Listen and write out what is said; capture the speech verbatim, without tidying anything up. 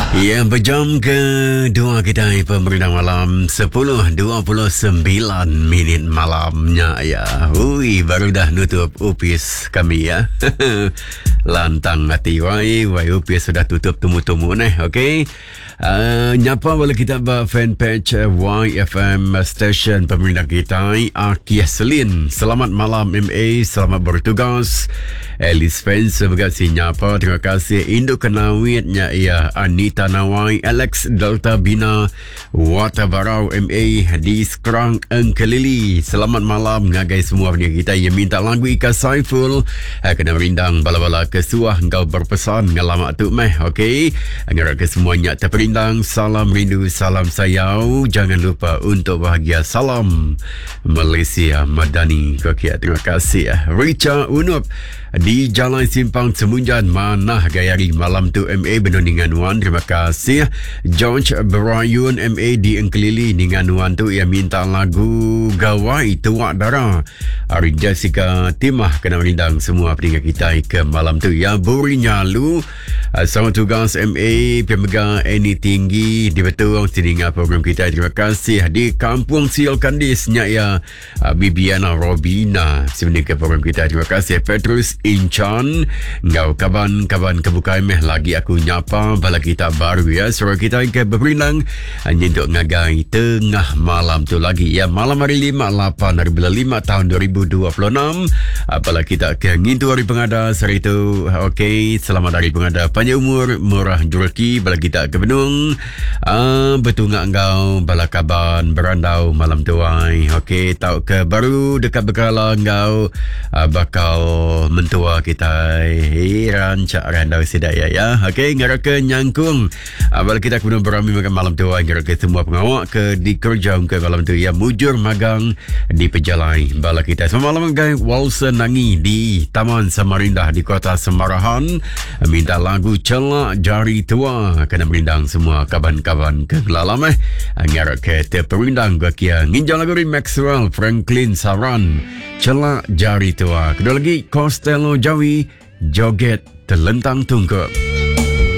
Ya, berjam kedua kita Pemerintah Malam sepuluh dua puluh sembilan minit malamnya ya. Ui, baru dah nutup upis kami ya. Lantang hati wai, wai upis sudah tutup tumu-tumu nih, okey. Uh, nyapa boleh kita buat fanpage Y F M station pemerintah kita Akia Selin. Selamat malam M A, selamat bertugas. Alice Spencer berkasi nyapa. Terima kasih Induk Kenawitnya ia Anita Nawai, Alex Delta Bina, Wata Barau M A di Sekerang Engkelili. Selamat malam ngagai semua punya kita yang minta lagu Ika Saiful. Uh, kena merindang bala-bala kesuah engkau berpesan ngalamak tu meh, okey. Ngarap ke semuanya terperindang. Salam rindu, salam sayau. Jangan lupa untuk bahagia. Salam Malaysia Madani. Kokia, terima kasih. Richa Unup di Jalan Simpang Semunjan, Manah Gayari malam tu M A Benundingan Wan. Terima kasih. George Berayun M A di Engkelili Ningan Wan tu ia minta lagu Gawai Tuak Dara. Ari Jessica Timah kena merindang semua pendengar kita ke malam tu ya. Buri Nyalu, selamat tugas M A pemegang Any Tinggi di Betul sedinga program kita. Terima kasih. Di Kampung Sial Kandisnya ya Bibiana Robina sebenarnya ke program kita. Terima kasih. Petrus Incan, ngau kaban-kaban kebukai meh lagi aku nyapa bala kita baru ya. Suara kita ke berperindang hanya untuk ngagai tengah malam tu lagi ya. Malam hari lima lapan hari bulan lima tahun dua ribu dua puluh enam. Bala kita ke ngintu hari pengada hari itu. Okey, selamat hari pengada panjang umur murah jurki bala kita ke Benung. Ah, betul ngak ngau bala kaban berandau malam tu ai. Okey, tahu ke baru dekat berkala ngau uh, bakal mentua kita heran cak randau sedaya ya. Okey, ngaraka nyangkung uh, bala kita kuno berami makan malam tu ai. Ngaraka semua pengawak ke di kerja ke malam tu ya, mujur magang di pejalai bala kita. Semalam malam Walsa Nangi di Taman Samarindah di Kota Semarahan minta lagu Celak Jari Tua. Kena merindang semua kaban-kaban ke lalam eh. Ngarap ke terperindang gua kia nginjau lagu dari Maxwell Franklin Saran Celak Jari Tua. Kedua lagi Costello Jawi Joget Terlentang Tungkuk.